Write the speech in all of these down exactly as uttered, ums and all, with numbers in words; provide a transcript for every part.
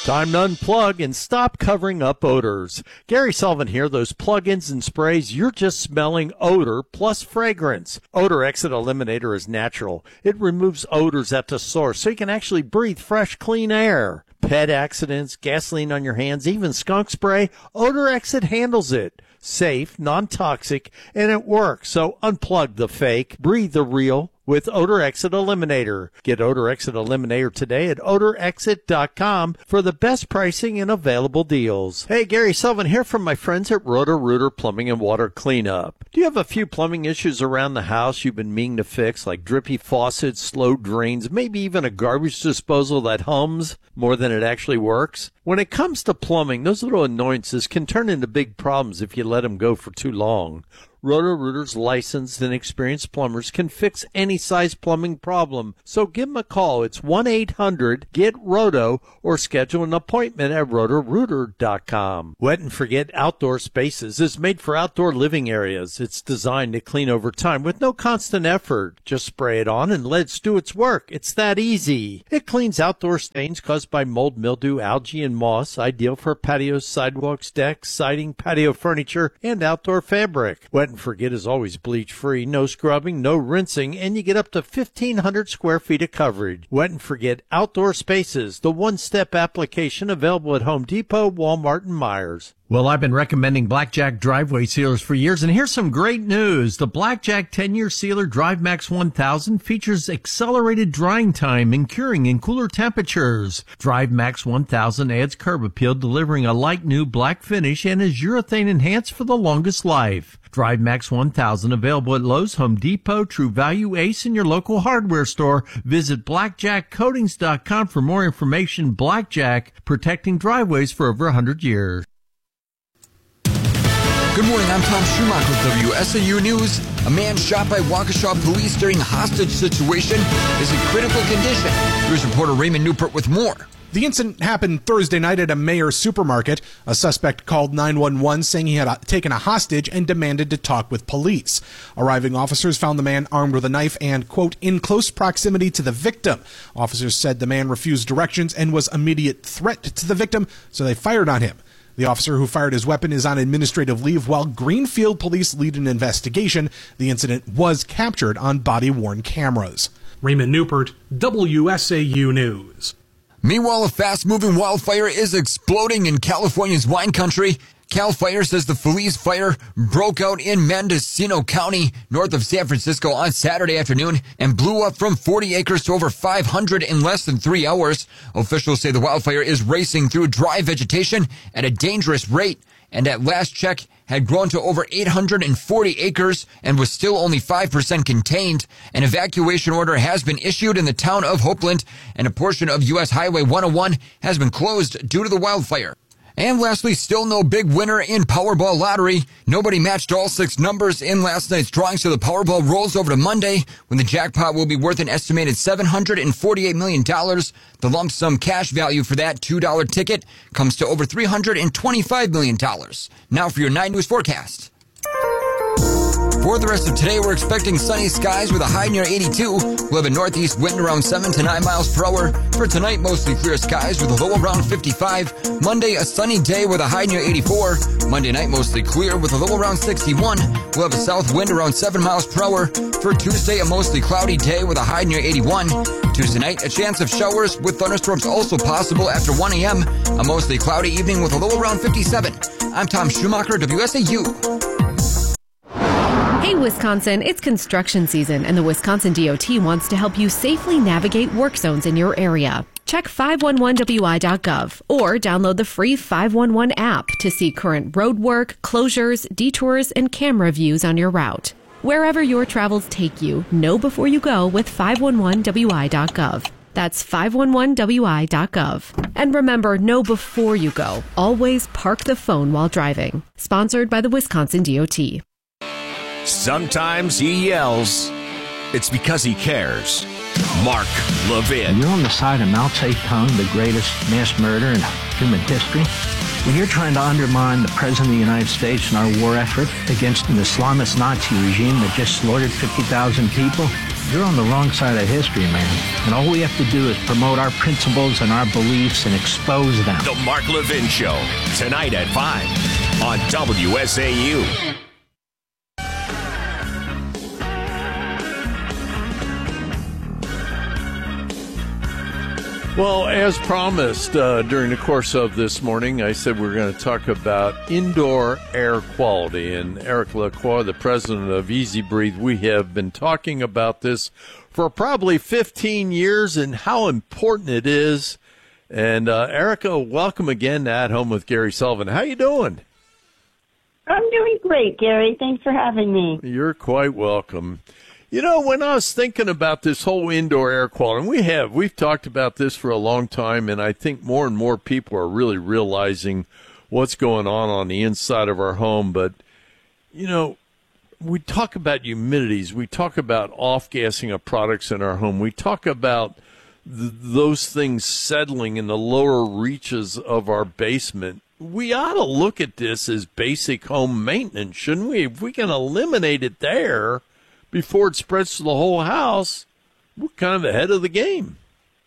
Time to unplug and stop covering up odors. Gary Sullivan here. Those plug-ins and sprays, you're just smelling odor plus fragrance. Odor Exit Eliminator is natural. It removes odors at the source so you can actually breathe fresh, clean air. Pet accidents, gasoline on your hands, even skunk spray, Odor Exit handles it. Safe, non-toxic, and it works. So unplug the fake, breathe the real with Odor Exit Eliminator. Get Odor Exit Eliminator today at odor exit dot com for the best pricing and available deals. Hey, Gary Sullivan here from my friends at Roto-Rooter Plumbing and Water Cleanup. Do you have a few plumbing issues around the house you've been meaning to fix, like drippy faucets, slow drains, maybe even a garbage disposal that hums more than it actually works? When it comes to plumbing, those little annoyances can turn into big problems if you let them go for too long. Roto-Rooter's licensed and experienced plumbers can fix any size plumbing problem. So give them a call. It's one eight hundred get roto or schedule an appointment at roto rooter dot com. Wet and Forget Outdoor Spaces is made for outdoor living areas. It's designed to clean over time with no constant effort. Just spray it on and let it do its work. It's that easy. It cleans outdoor stains caused by mold, mildew, algae, and moss, ideal for patios, sidewalks, decks, siding, patio furniture, and outdoor fabric. Wet and Forget is always bleach-free, no scrubbing, no rinsing, and you get up to fifteen hundred square feet of coverage. Wet and Forget Outdoor Spaces, the one-step application available at Home Depot, Walmart, and Meijer. Well, I've been recommending Blackjack driveway sealers for years, and here's some great news. The Blackjack ten-year sealer DriveMax one thousand features accelerated drying time and curing in cooler temperatures. DriveMax one thousand adds curb appeal, delivering a light new black finish, and is urethane enhanced for the longest life. DriveMax one thousand available at Lowe's, Home Depot, True Value, Ace, and your local hardware store. Visit blackjack coatings dot com for more information. Blackjack, protecting driveways for over one hundred years. Good morning, I'm Tom Schumacher with W S A U News. A man shot by Waukesha police during a hostage situation is in critical condition. Here's reporter Raymond Newport with more. The incident happened Thursday night at a Mayer supermarket. A suspect called nine one one saying he had taken a hostage and demanded to talk with police. Arriving officers found the man armed with a knife and, quote, in close proximity to the victim. Officers said the man refused directions and was immediate threat to the victim, so they fired on him. The officer who fired his weapon is on administrative leave while Greenfield police lead an investigation. The incident was captured on body-worn cameras. Raymond Newport, W S A U News. Meanwhile, a fast-moving wildfire is exploding in California's wine country. Cal Fire says the Feliz fire broke out in Mendocino County, north of San Francisco, on Saturday afternoon and blew up from forty acres to over five hundred in less than three hours. Officials say the wildfire is racing through dry vegetation at a dangerous rate, and at last check had grown to over eight hundred forty acres and was still only five percent contained. An evacuation order has been issued in the town of Hopeland, and a portion of U S Highway one oh one has been closed due to the wildfire. And lastly, still no big winner in Powerball lottery. Nobody matched all six numbers in last night's drawing, so the Powerball rolls over to Monday when the jackpot will be worth an estimated seven hundred forty-eight million dollars. The lump sum cash value for that two dollar ticket comes to over three hundred twenty-five million dollars. Now for your nine News forecast. For the rest of today, we're expecting sunny skies with a high near eighty-two. We'll have a northeast wind around seven to nine miles per hour. For tonight, mostly clear skies with a low around fifty-five. Monday, a sunny day with a high near eighty-four. Monday night, mostly clear with a low around sixty-one. We'll have a south wind around seven miles per hour. For Tuesday, a mostly cloudy day with a high near eighty-one. Tuesday night, a chance of showers with thunderstorms also possible after one a.m. A mostly cloudy evening with a low around fifty-seven. I'm Tom Schumacher, W S A U. Hey, Wisconsin, it's construction season, and the Wisconsin D O T wants to help you safely navigate work zones in your area. Check five one one W I dot gov or download the free five one one app to see current road work, closures, detours, and camera views on your route. Wherever your travels take you, know before you go with five one one W I dot gov. That's five one one W I dot gov. And remember, know before you go. Always park the phone while driving. Sponsored by the Wisconsin D O T. Sometimes he yells. It's because he cares. Mark Levin. You're on the side of Mao Zedong, the greatest mass murder in human history. When you're trying to undermine the President of the United States and our war effort against an Islamist Nazi regime that just slaughtered fifty thousand people, you're on the wrong side of history, man. And all we have to do is promote our principles and our beliefs and expose them. The Mark Levin Show, tonight at five on W S A U. Well, as promised, uh, during the course of this morning, I said we're going to talk about indoor air quality. And Eric Lacroix, the president of Easy Breathe, we have been talking about this for probably fifteen years and how important it is. And uh, Erica, welcome again to At Home with Gary Sullivan. How you doing? I'm doing great, Gary. Thanks for having me. You're quite welcome. You know, when I was thinking about this whole indoor air quality, and we have, we've talked about this for a long time, and I think more and more people are really realizing what's going on on the inside of our home. But, you know, we talk about humidities. We talk about off-gassing of products in our home. We talk about th- those things settling in the lower reaches of our basement. We ought to look at this as basic home maintenance, shouldn't we? If we can eliminate it there before it spreads to the whole house, we're kind of ahead of the game.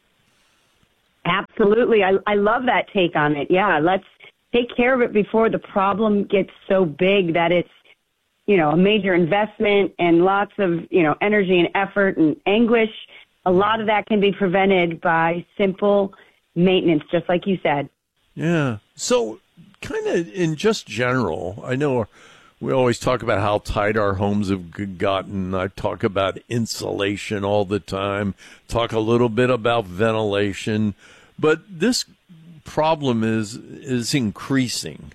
Absolutely. I, I love that take on it. Yeah, let's take care of it before the problem gets so big that it's, you know, a major investment and lots of, you know, energy and effort and anguish. A lot of that can be prevented by simple maintenance, just like you said. Yeah. So kind of in just general, I know we always talk about how tight our homes have gotten. I talk about insulation all the time, talk a little bit about ventilation, but this problem is is increasing.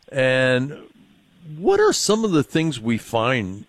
And what are some of the things we find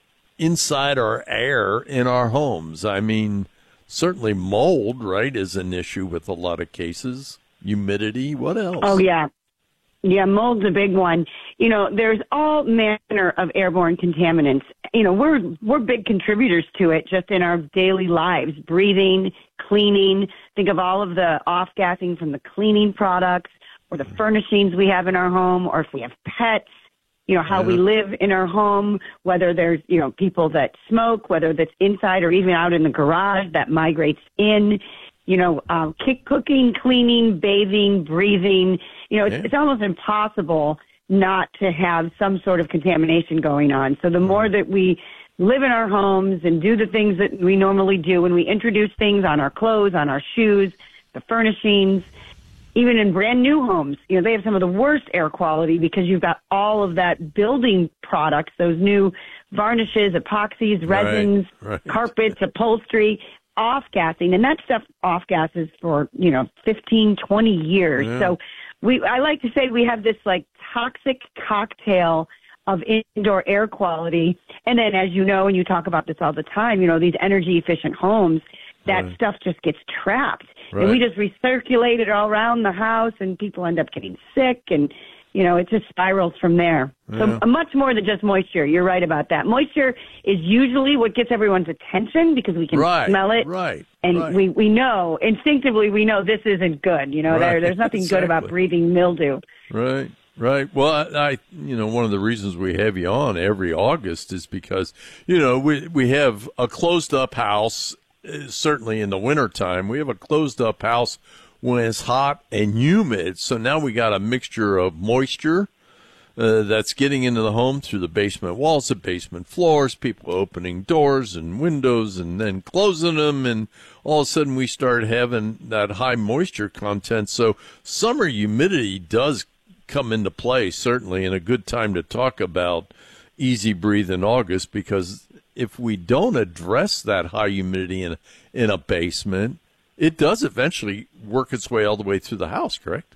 inside our air in our homes? I mean, certainly mold, right, is an issue with a lot of cases. Humidity, what else? Oh, yeah. Yeah, mold's a big one. You know, there's all manner of airborne contaminants. You know, we're we're big contributors to it just in our daily lives, breathing, cleaning. Think of all of the off-gassing from the cleaning products or the furnishings we have in our home, or if we have pets, you know, how yeah. we live in our home, whether there's, you know, people that smoke, whether that's inside or even out in the garage that migrates in. You know, um, cooking, cleaning, bathing, breathing. You know, it's, yeah. it's almost impossible not to have some sort of contamination going on. So the more that we live in our homes and do the things that we normally do when we introduce things on our clothes, on our shoes, the furnishings, even in brand new homes, you know, they have some of the worst air quality because you've got all of that building products, those new varnishes, epoxies, resins, right, right. carpets, upholstery, off-gassing, and that stuff off-gasses for, you know, fifteen, twenty years. Yeah. So we, I like to say we have this, like, toxic cocktail of indoor air quality. And then, as you know, and you talk about this all the time, you know, these energy-efficient homes, that right. stuff just gets trapped. Right. And we just recirculate it all around the house, and people end up getting sick, and, you know, it just spirals from there. Yeah. So much more than just moisture. You're right about that. Moisture is usually what gets everyone's attention because we can right, smell it. Right. And right. we, we know, instinctively, we know this isn't good. You know, right. there there's nothing exactly. good about breathing mildew. Right. Right. Well, I, you know, one of the reasons we have you on every August is because, you know, we, we have a closed up house, certainly in the wintertime. We have a closed up house when it's hot and humid. So now we got a mixture of moisture uh, that's getting into the home through the basement walls, the basement floors, people opening doors and windows and then closing them. And all of a sudden we start having that high moisture content. So summer humidity does come into play, certainly, and a good time to talk about Easy Breathe in August, because if we don't address that high humidity in, in a basement, it does eventually work its way all the way through the house, correct?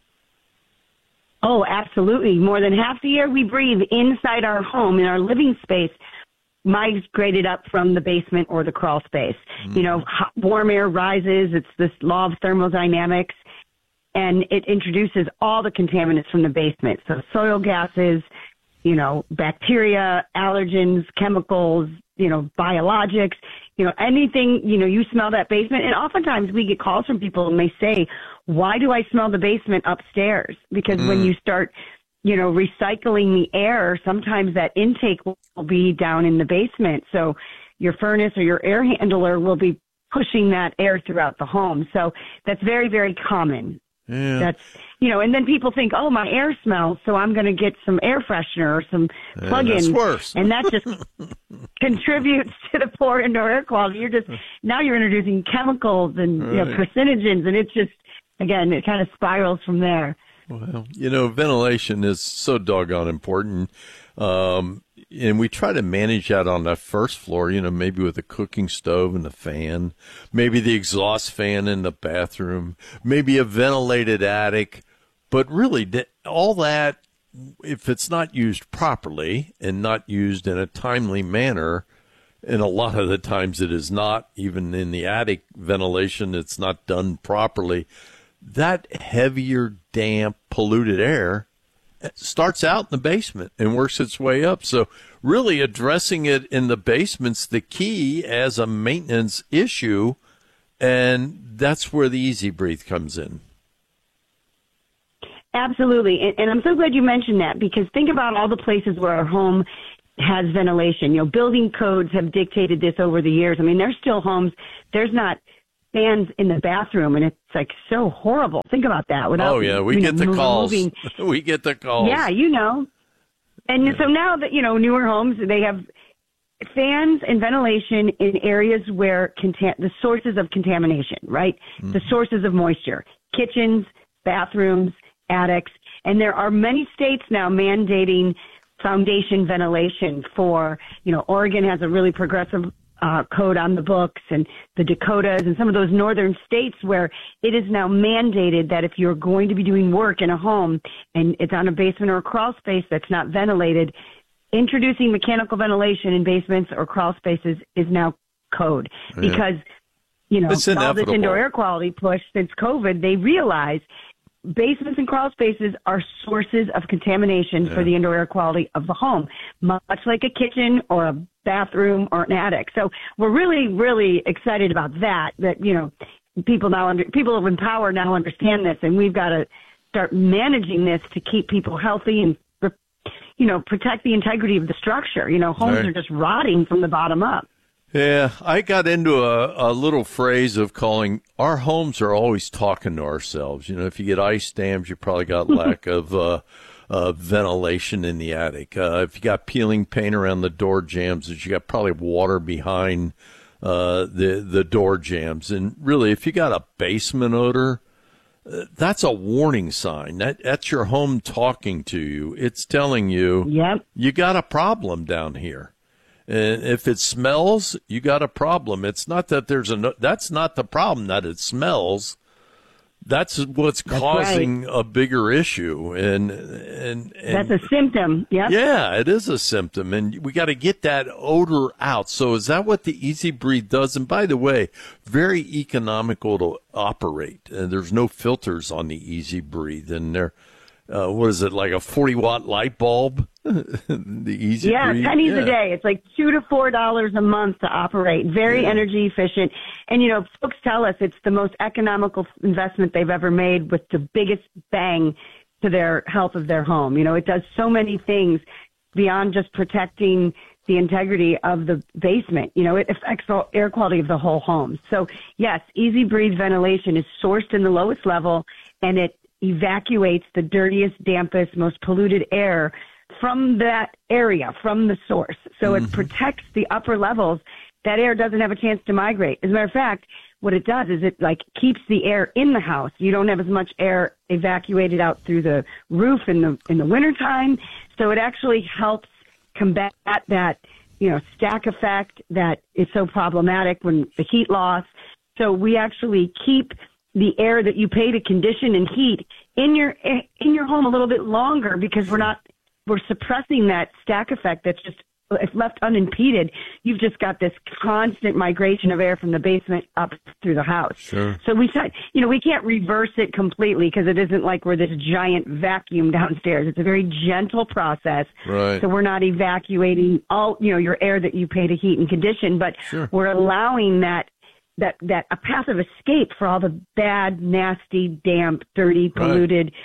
Oh, absolutely. More than half the air we breathe inside our home, in our living space, migrated up from the basement or the crawl space. Mm. You know, hot, warm air rises. It's this law of thermodynamics, and it introduces all the contaminants from the basement. So soil gases, you know, bacteria, allergens, chemicals, you know, biologics, you know, anything, you know, you smell that basement. And oftentimes we get calls from people and they say, why do I smell the basement upstairs? Because mm. when you start, you know, recycling the air, sometimes that intake will be down in the basement. So, your furnace or your air handler will be pushing that air throughout the home. So that's very, very common. Yeah. That's, you know, and then people think, oh, my air smells, so I'm going to get some air freshener or some Yeah, plug-in. that's worse. And that just contributes to the poor indoor air quality. You're just, now you're introducing chemicals and, you know, Right. carcinogens, and it's just, again, it kind of spirals from there. Well, you know, ventilation is so doggone important. Um, and we try to manage that on that first floor, you know, maybe with a cooking stove and a fan, maybe the exhaust fan in the bathroom, maybe a ventilated attic. But really, th- all that, if it's not used properly and not used in a timely manner, and a lot of the times it is not, even in the attic ventilation, it's not done properly, that heavier, damp, polluted air starts out in the basement and works its way up. So really addressing it in the basement's the key as a maintenance issue, and that's where the Easy Breathe comes in. Absolutely. And, and I'm so glad you mentioned that, because think about all the places where our home has ventilation. You know, building codes have dictated this over the years. I mean, there's still homes, there's not fans in the bathroom, and it's like so horrible. Think about that. Without, Oh, yeah, we you get know, the calls. moving. We get the calls. Yeah, you know. And so now that, you know, newer homes, they have fans and ventilation in areas where contam- the sources of contamination, right? Mm-hmm. The sources of moisture, kitchens, bathrooms, attics. And there are many states now mandating foundation ventilation for, you know, Oregon has a really progressive uh, code on the books, and the Dakotas and some of those northern states where it is now mandated that if you're going to be doing work in a home and it's on a basement or a crawl space that's not ventilated, introducing mechanical ventilation in basements or crawl spaces is now code. Yeah. Because, you know, It's all this inevitable. indoor air quality push since COVID, they realize basements and crawl spaces are sources of contamination Yeah. for the indoor air quality of the home, much like a kitchen or a bathroom or an attic. So we're really, really excited about that, that, you know, people now under, people of Empower now understand this, and we've got to start managing this to keep people healthy and, you know, protect the integrity of the structure. You know, homes Right. are just rotting from the bottom up. Yeah, I got into a, a little phrase of calling our homes are always talking to ourselves. You know, if you get ice dams, you probably got lack of uh, uh, ventilation in the attic. Uh, if you got peeling paint around the door jambs, you got probably water behind uh, the the door jambs. And really, if you got a basement odor, uh, that's a warning sign. That that's your home talking to you. It's telling you, Yep. you got a problem down here. And if it smells, you got a problem. It's not that there's a, that's not the problem that it smells. That's what's That's causing a bigger issue. And, and, and That's a symptom. Yep. yeah, it is a symptom, and we got to get that odor out. So is that what the Easy Breathe does? And by the way, very economical to operate. And there's no filters on the Easy Breathe, and they're, uh, what is it, like a forty watt light bulb? The Easy Yeah, Breathe. pennies Yeah. a day. It's like two to four dollars a month to operate. Very Yeah. energy efficient. And you know, folks tell us it's the most economical investment they've ever made with the biggest bang to their health of their home. You know, it does so many things beyond just protecting the integrity of the basement. You know, it affects the air quality of the whole home. So yes, Easy Breathe ventilation is sourced in the lowest level, and it evacuates the dirtiest, dampest, most polluted air from that area, from the source. So it protects the upper levels. That air doesn't have a chance to migrate. As a matter of fact, what it does is it like keeps the air in the house. You don't have as much air evacuated out through the roof in the in the wintertime. So it actually helps combat that, you know, stack effect that is so problematic when the heat loss. So we actually keep the air that you pay to condition and heat in your in your home a little bit longer, because we're not we're suppressing that stack effect that's just, if left unimpeded, you've just got this constant migration of air from the basement up through the house. Sure. So we said, you know, we can't reverse it completely, because it isn't like we're this giant vacuum downstairs. It's a very gentle process. Right. So we're not evacuating all, you know, your air that you pay to heat and condition, but Sure. we're allowing that that that a path of escape for all the bad, nasty, damp, dirty, polluted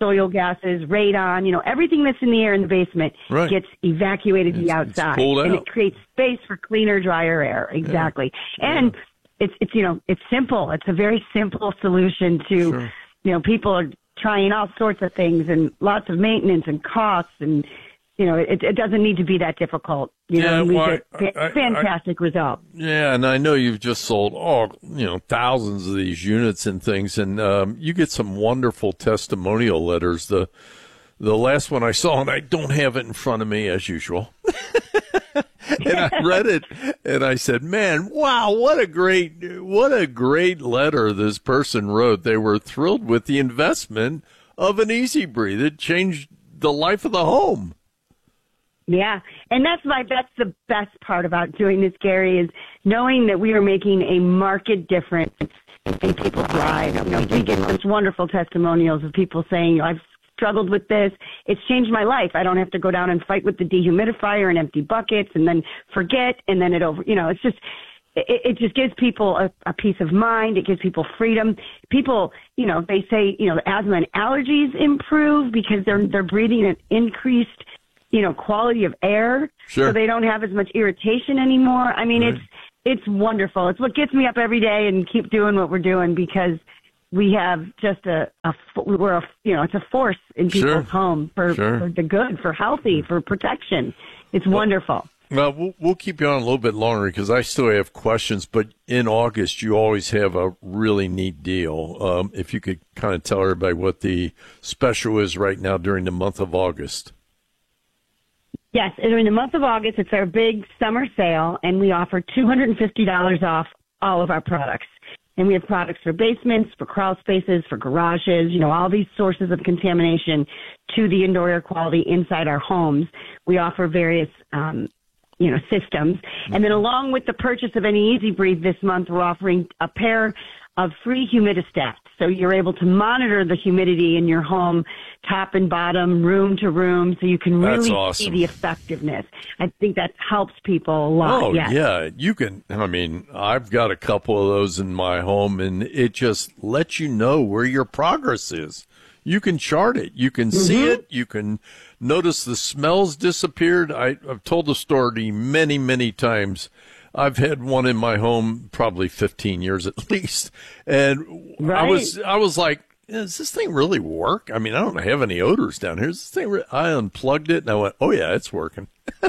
soil gases, radon, you know, everything that's in the air in the basement right. gets evacuated to it's, the outside. It's and out. it creates space for cleaner, drier air. Exactly. Yeah. And yeah. it's, it's, you know, it's simple. It's a very simple solution to, sure. you know, people are trying all sorts of things and lots of maintenance and costs and, you know, it, it doesn't need to be that difficult. You yeah, know, we well, get I, I, fantastic I, results. Yeah, and I know you've just sold, oh, you know, thousands of these units and things, and um, you get some wonderful testimonial letters. The the last one I saw, and I don't have it in front of me as usual, and I read it, and I said, man, wow, what a great, what a great letter this person wrote. They were thrilled with the investment of an Easy Breathe. It changed the life of the home. Yeah, and that's my that's the best part about doing this, Gary, is knowing that we are making a marked difference in people's lives. You know, we get such wonderful testimonials of people saying, I've struggled with this. It's changed my life. I don't have to go down and fight with the dehumidifier and empty buckets and then forget and then it over. You know, it's just it, it just gives people a, a peace of mind. It gives people freedom. People, you know, they say, you know, asthma and allergies improve because they're they're breathing an increased, you know, quality of air, sure. so they don't have as much irritation anymore. I mean, right. it's it's wonderful. It's what gets me up every day and keep doing what we're doing because we have just a, a we're a, you know, it's a force in people's sure. home for, sure. for the good, for healthy, for protection. It's well, wonderful. Well, well, we'll keep you on a little bit longer because I still have questions, but in August, you always have a really neat deal. Um, if you could kind of tell everybody what the special is right now during the month of August. Yes, in the month of August, it's our big summer sale, and we offer two hundred fifty dollars off all of our products. And we have products for basements, for crawl spaces, for garages, you know, all these sources of contamination to the indoor air quality inside our homes. We offer various, um, you know, systems. And then along with the purchase of any Easy Breathe this month, we're offering a pair of free humidistats. So you're able to monitor the humidity in your home, top and bottom, room to room, so you can really awesome. see the effectiveness. I think that helps people a lot. Oh, yes. yeah. You can, I mean, I've got a couple of those in my home, and it just lets you know where your progress is. You can chart it. You can mm-hmm. see it. You can notice the smells disappeared. I, I've told the story many, many times. I've had one in my home probably fifteen years at least. And right. I was I was like, does this thing really work? I mean, I don't have any odors down here. Is this thing re-? I unplugged it and I went, oh, yeah, it's working.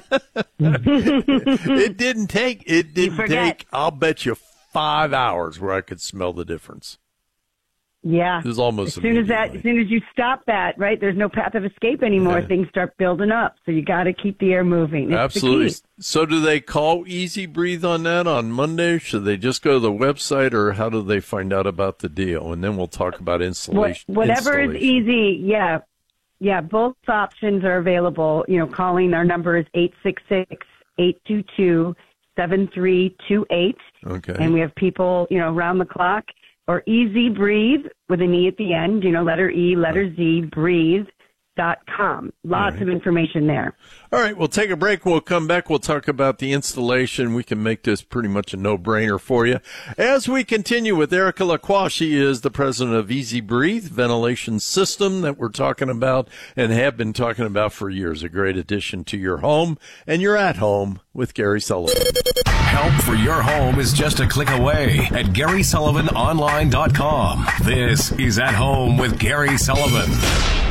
It didn't take, it didn't take, I'll bet you five hours where I could smell the difference. Yeah. It was almost as soon as that, as soon as you stop that, right? There's no path of escape anymore. Yeah. Things start building up, so you got to keep the air moving. It's absolutely. The key. So, do they call Easy Breathe on that on Monday? Should they just go to the website, or how do they find out about the deal? And then we'll talk about installation. What, whatever installation. is easy. Yeah, yeah. Both options are available. You know, calling our number is eight six six, eight two two, seven three two eight. Okay. And we have people, you know, around the clock. Or Easy Breathe with an E at the end, you know, letter E, letter Z, breathe dot com. Lots right. of information there. All right, we'll take a break. We'll come back. We'll talk about the installation. We can make this pretty much a no-brainer for you. As we continue with Erica Lacroix, she is the president of Easy Breathe ventilation system that we're talking about and have been talking about for years. A great addition to your home, and you're at home with Gary Sullivan. Help for your home is just a click away at Gary Sullivan Online dot com. This is At Home with Gary Sullivan.